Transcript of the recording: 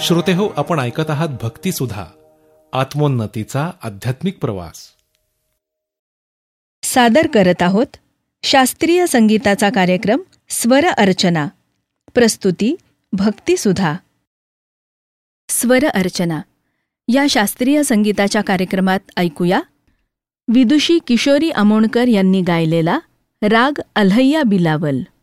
श्रोतेहो, आपण ऐकत आहात भक्तिसुधा, आत्मोन्नतीचा आध्यात्मिक प्रवास. सादर करत आहोत शास्त्रीय संगीताचा कार्यक्रम स्वर अर्चना. प्रस्तुती भक्तिसुधा. स्वर अर्चना या शास्त्रीय संगीताच्या कार्यक्रमात ऐकूया विदुषी किशोरी आमोणकर यांनी गायलेला राग अल्हैया बिलावल.